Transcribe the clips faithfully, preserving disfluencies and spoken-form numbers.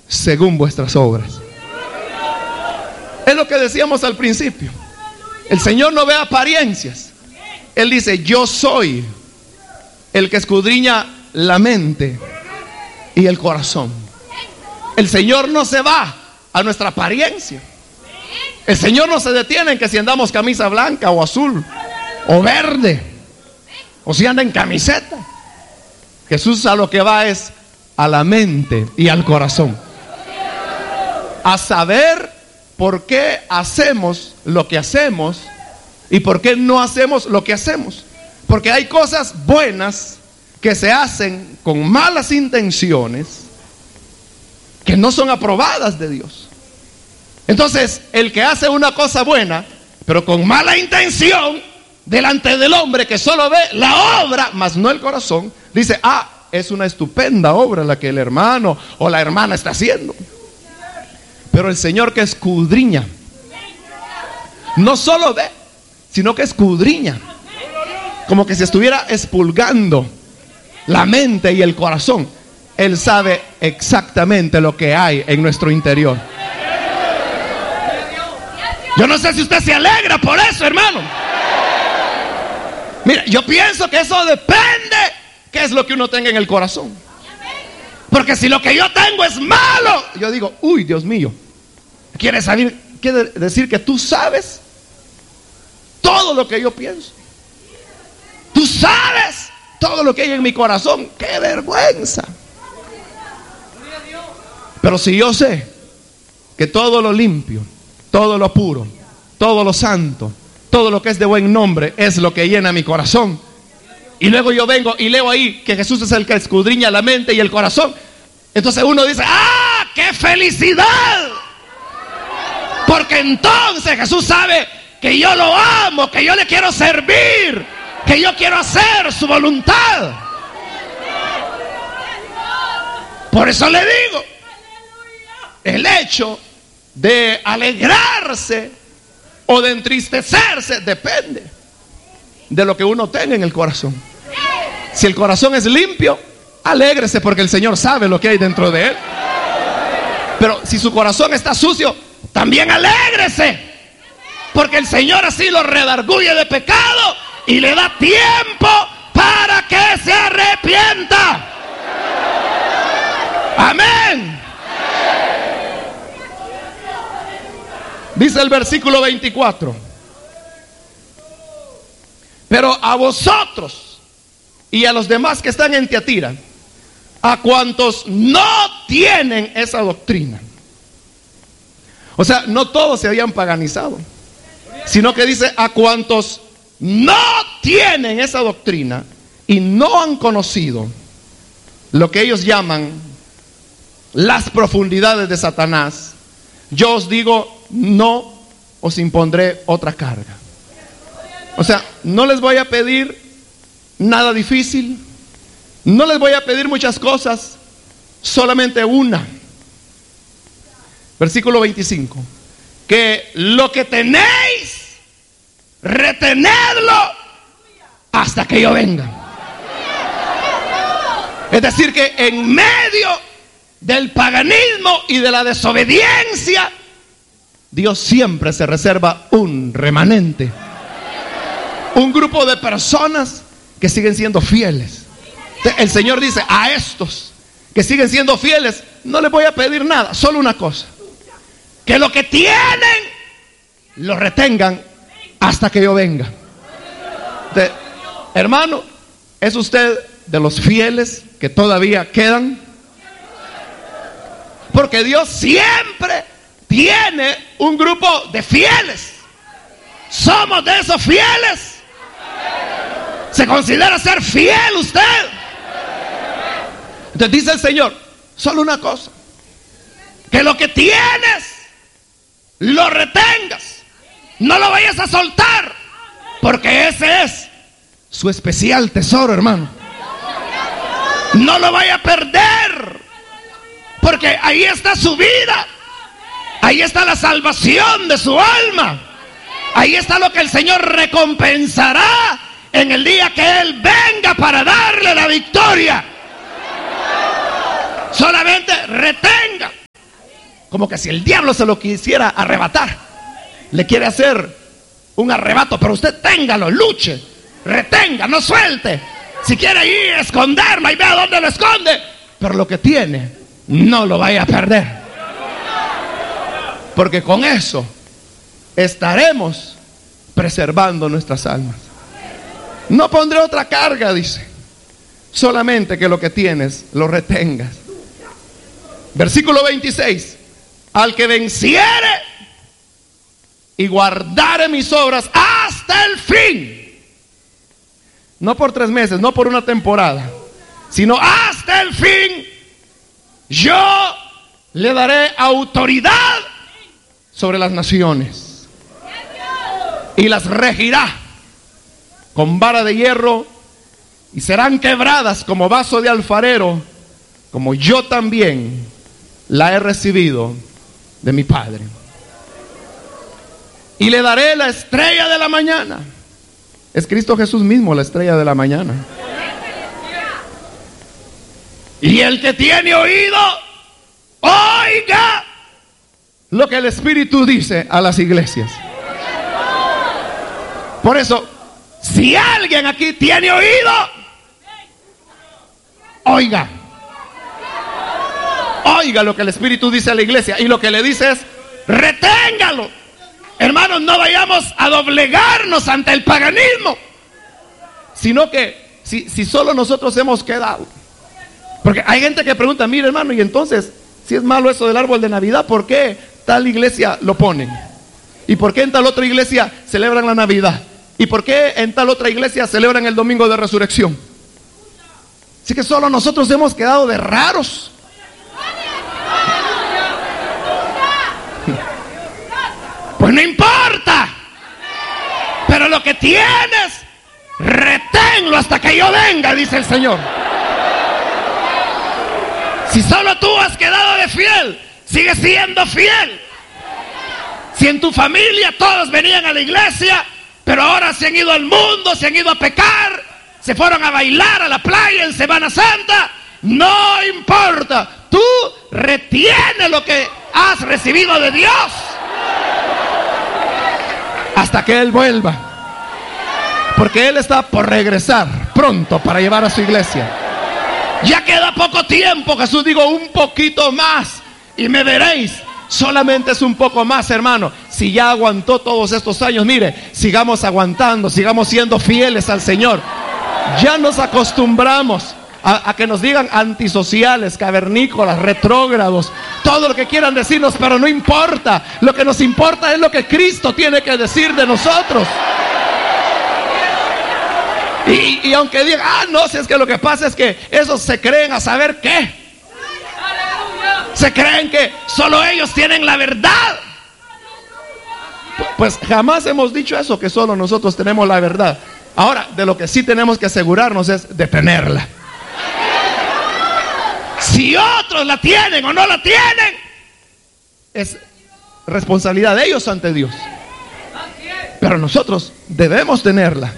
según vuestras obras. Es lo que decíamos al principio. El Señor no ve apariencias. Él dice: yo soy el que escudriña la mente y el corazón. El Señor no se va a nuestra apariencia. El Señor no se detiene en que si andamos camisa blanca o azul o verde, o si anda en camiseta. Jesús a lo que va es a la mente y al corazón, a saber por qué hacemos lo que hacemos y por qué no hacemos lo que hacemos. Porque hay cosas buenas que se hacen con malas intenciones, que no son aprobadas de Dios. Entonces, el que hace una cosa buena, pero con mala intención, delante del hombre que solo ve la obra, mas no el corazón, dice: ah, es una estupenda obra la que el hermano o la hermana está haciendo. Pero el Señor, que escudriña, no solo ve, sino que escudriña, como que si estuviera expurgando la mente y el corazón. Él sabe exactamente lo que hay en nuestro interior. Yo no sé si usted se alegra por eso, hermano. Mira, yo pienso que eso depende qué es lo que uno tenga en el corazón. Porque si lo que yo tengo es malo, yo digo: uy, Dios mío. ¿Quiere saber, quiere decir que tú sabes todo lo que yo pienso? Tú sabes todo lo que hay en mi corazón. ¡Qué vergüenza! Pero si yo sé que todo lo limpio, todo lo puro, todo lo santo, todo lo que es de buen nombre es lo que llena mi corazón, y luego yo vengo y leo ahí que Jesús es el que escudriña la mente y el corazón, entonces uno dice: ¡ah, qué felicidad! Porque entonces Jesús sabe que yo lo amo, que yo le quiero servir, que yo quiero hacer su voluntad. Por eso le digo, el hecho de alegrarse o de entristecerse depende de lo que uno tenga en el corazón. Si el corazón es limpio, alégrese porque el Señor sabe lo que hay dentro de él. Pero si su corazón está sucio, también alégrese porque el Señor así lo redarguye de pecado y le da tiempo para que se arrepienta. Amén. Dice el versículo veinticuatro: pero a vosotros y a los demás que están en Tiatira, a cuantos no tienen esa doctrina. O sea, no todos se habían paganizado, sino que dice: a cuantos no tienen esa doctrina y no han conocido lo que ellos llaman las profundidades de Satanás, yo os digo, no os impondré otra carga. O sea, no les voy a pedir nada difícil, no les voy a pedir muchas cosas, solamente una. Versículo veinticinco: que lo que tenéis, retenedlo hasta que yo venga. Es decir, que en medio del paganismo y de la desobediencia, Dios siempre se reserva un remanente, un grupo de personas que siguen siendo fieles. El Señor dice: a estos que siguen siendo fieles no les voy a pedir nada, solo una cosa: que lo que tienen lo retengan hasta que yo venga. De, hermano, ¿es usted de los fieles que todavía quedan? Porque Dios siempre tiene un grupo de fieles. ¿Somos de esos fieles? ¿Se considera ser fiel usted? Entonces dice el Señor: solo una cosa, que lo que tienes lo retengas, no lo vayas a soltar, porque ese es su especial tesoro, hermano. No lo vaya a perder, porque ahí está su vida, ahí está la salvación de su alma, ahí está lo que el Señor recompensará en el día que Él venga para darle la victoria. Solamente retenga como que si el diablo se lo quisiera arrebatar. Le quiere hacer un arrebato, pero usted téngalo, luche, retenga, no suelte. Si quiere ir a esconderlo y vea dónde lo esconde, pero lo que tiene, no lo vaya a perder. Porque con eso estaremos preservando nuestras almas. No pondré otra carga, dice, solamente que lo que tienes lo retengas. Versículo veintiséis: al que venciere y guardare mis obras hasta el fin, no por tres meses, no por una temporada, sino hasta el fin, yo le daré autoridad sobre las naciones y las regirá con vara de hierro, y serán quebradas como vaso de alfarero, como yo también la he recibido de mi Padre. Y le daré la estrella de la mañana. Es Cristo Jesús mismo la estrella de la mañana. Y el que tiene oído, oiga lo que el Espíritu dice a las iglesias. Por eso, si alguien aquí tiene oído, oiga. Oiga lo que el Espíritu dice a la iglesia. Y lo que le dice es: reténgalo. Hermanos, no vayamos a doblegarnos ante el paganismo, sino que si, si solo nosotros hemos quedado. Porque hay gente que pregunta: mire, hermano, y entonces, si es malo eso del árbol de Navidad, ¿por qué tal iglesia lo ponen? ¿Y por qué en tal otra iglesia celebran la Navidad? ¿Y por qué en tal otra iglesia celebran el domingo de resurrección? Así que solo nosotros hemos quedado de raros. Pues no importa, pero lo que tienes, reténlo hasta que yo venga, dice el Señor. Si solo tú has quedado de fiel, sigue siendo fiel. Si en tu familia todos venían a la iglesia, pero ahora se han ido al mundo, se han ido a pecar, se fueron a bailar a la playa en Semana Santa, no importa, tú retienes lo que has recibido de Dios hasta que Él vuelva, porque Él está por regresar pronto para llevar a su iglesia. Ya queda poco tiempo, Jesús dijo: un poquito más y me veréis. Solamente es un poco más, hermano. Si ya aguantó todos estos años, mire, sigamos aguantando, sigamos siendo fieles al Señor. Ya nos acostumbramos a, a que nos digan antisociales, cavernícolas, retrógrados, todo lo que quieran decirnos, pero no importa. Lo que nos importa es lo que Cristo tiene que decir de nosotros. Y, y aunque digan: ah, no, si es que lo que pasa es que esos se creen a saber qué. Se creen que solo ellos tienen la verdad. Pues jamás hemos dicho eso, que solo nosotros tenemos la verdad. Ahora, de lo que sí tenemos que asegurarnos es de tenerla. Si otros la tienen o no la tienen, es responsabilidad de ellos ante Dios. Pero nosotros debemos tenerla.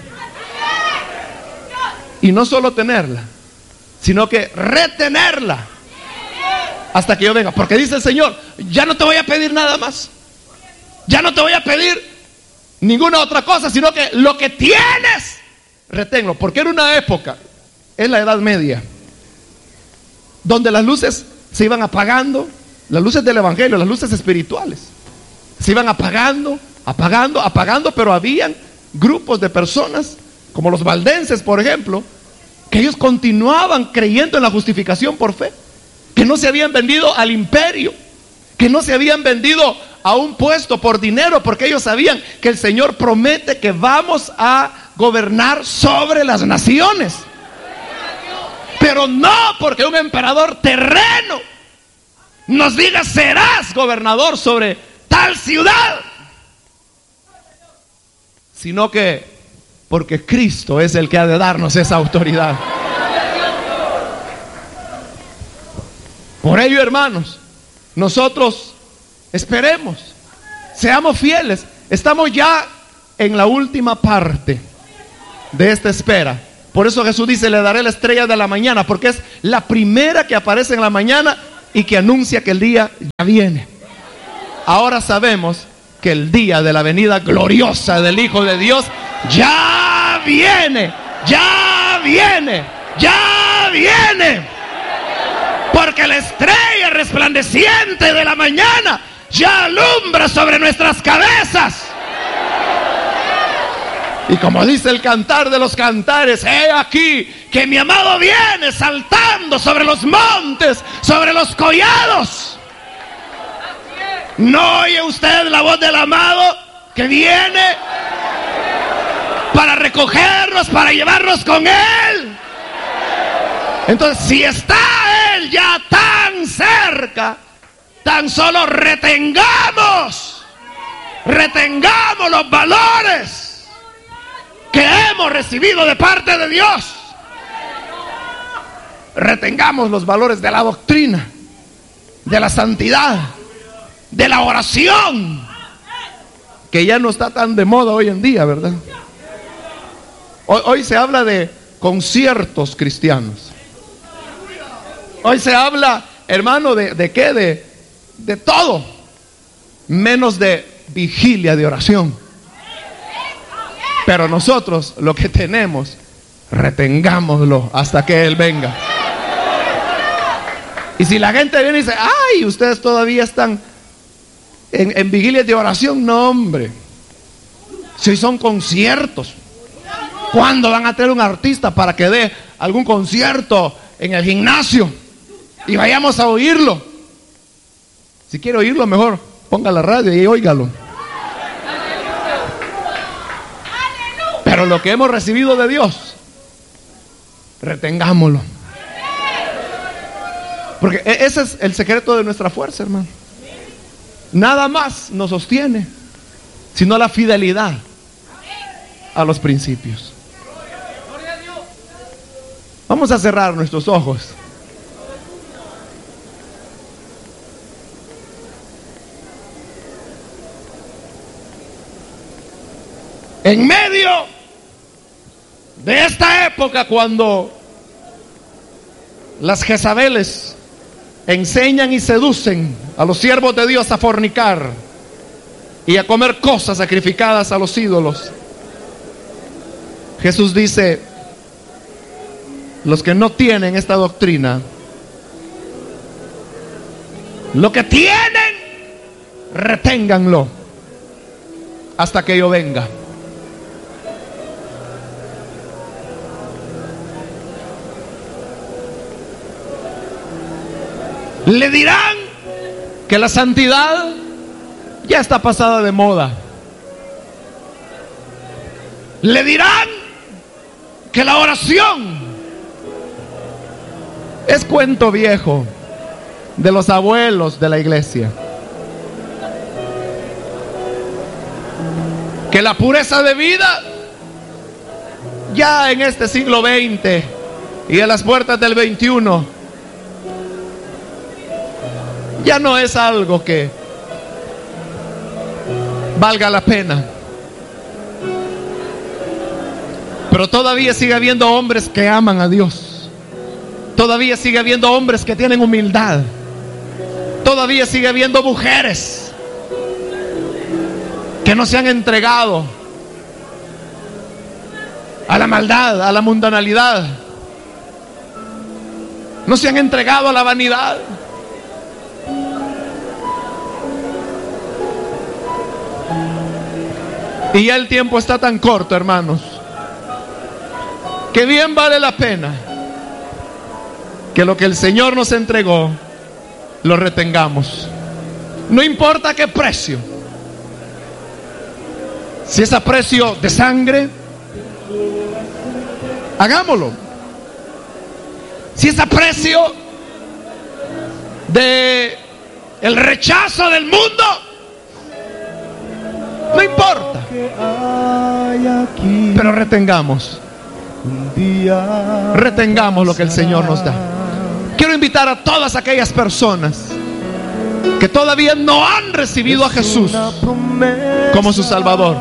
Y no solo tenerla, sino que retenerla hasta que yo venga. Porque dice el Señor: ya no te voy a pedir nada más, ya no te voy a pedir ninguna otra cosa, sino que lo que tienes, reténlo. Porque era una época, en la Edad Media, donde las luces se iban apagando, las luces del Evangelio, las luces espirituales, se iban apagando, apagando, apagando, pero habían grupos de personas, como los valdenses, por ejemplo, que ellos continuaban creyendo en la justificación por fe, que no se habían vendido al imperio, que no se habían vendido a un puesto por dinero, porque ellos sabían que el Señor promete que vamos a gobernar sobre las naciones, pero no porque un emperador terreno nos diga: serás gobernador sobre tal ciudad, sino que porque Cristo es el que ha de darnos esa autoridad. Por ello, hermanos, nosotros esperemos, seamos fieles. Estamos ya en la última parte de esta espera. Por eso Jesús dice: le daré la estrella de la mañana, porque es la primera que aparece en la mañana y que anuncia que el día ya viene. ahora sabemos que el día de la venida gloriosa del Hijo de Dios ya viene, ya viene, ya viene. Porque la estrella resplandeciente de la mañana ya alumbra sobre nuestras cabezas. Y como dice el cantar de los cantares, he aquí que mi amado viene saltando sobre los montes, sobre los collados. ¿No oye usted la voz del amado que viene para recogernos, para llevarnos con él? Entonces, si está él ya tan cerca, tan solo retengamos, retengamos los valores que hemos recibido de parte de Dios. Retengamos los valores de la doctrina, de la santidad, de la oración, que ya no está tan de moda hoy en día, ¿verdad? Hoy, hoy se habla de conciertos cristianos. Hoy se habla, hermano, de, ¿de qué? De, de todo, menos de vigilia de oración. Pero nosotros lo que tenemos, retengámoslo hasta que Él venga. Y si la gente viene y dice, ay, ustedes todavía están en, en vigilias de oración, no, hombre. Si hoy son conciertos, ¿cuándo van a tener un artista para que dé algún concierto en el gimnasio y vayamos a oírlo? Si quiere oírlo, mejor ponga la radio y óigalo. Pero lo que hemos recibido de Dios, retengámoslo. Porque ese es el secreto de nuestra fuerza, hermano. Nada más nos sostiene, sino la fidelidad a los principios. Vamos a cerrar nuestros ojos. En medio de esta época, cuando las Jezabeles enseñan y seducen a los siervos de Dios a fornicar y a comer cosas sacrificadas a los ídolos, Jesús dice: los que no tienen esta doctrina, lo que tienen, reténganlo hasta que yo venga. Le dirán que la santidad ya está pasada de moda. Le dirán que la oración es cuento viejo de los abuelos de la iglesia. Que la pureza de vida ya en este siglo veinte y a las puertas del veintiuno ya no es algo que valga la pena. Pero todavía sigue habiendo hombres que aman a Dios. Todavía sigue habiendo hombres que tienen humildad. Todavía sigue habiendo mujeres que no se han entregado a la maldad, a la mundanalidad. No se han entregado a la vanidad. Y ya el tiempo está tan corto, hermanos, que bien vale la pena que lo que el Señor nos entregó lo retengamos. No importa qué precio. Si es a precio de sangre, hagámoslo. Si es a precio de el rechazo del mundo, no importa. Pero retengamos. Retengamos lo que el Señor nos da. Quiero invitar a todas aquellas personas que todavía no han recibido a Jesús como su Salvador.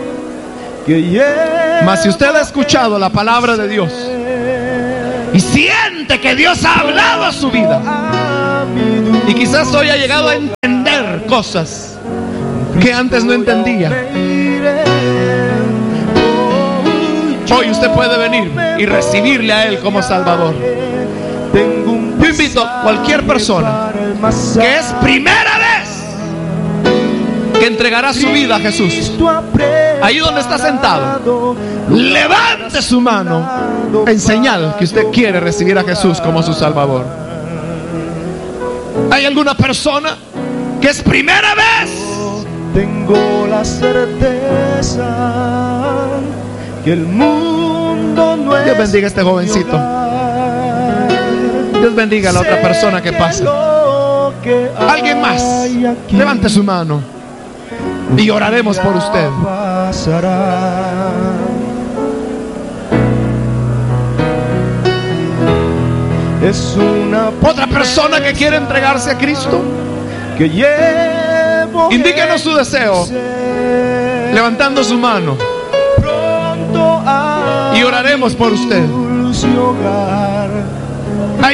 Mas si usted ha escuchado la palabra de Dios y siente que Dios ha hablado a su vida, y quizás hoy ha llegado a entender cosas que antes no entendía. Hoy usted puede venir y recibirle a Él como Salvador. Yo invito a cualquier persona que es primera vez que entregará su vida a Jesús, ahí donde está sentado, levante su mano en señal que usted quiere recibir a Jesús como su Salvador. ¿Hay alguna persona que es primera vez? Tengo la certeza que el mundo no es. Dios bendiga a este jovencito. Dios bendiga a la otra persona que pasa. Alguien más, levante su mano y oraremos por usted. Es una otra persona que quiere entregarse a Cristo. Que llevo. Indíquenos su deseo levantando su mano y oraremos por usted.